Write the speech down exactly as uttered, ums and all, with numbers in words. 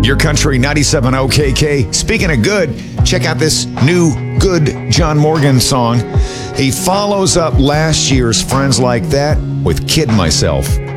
Your Country ninety-seven O K K. Speaking of good, check out this new good John Morgan song. He follows up last year's Friends Like That with Kid Myself.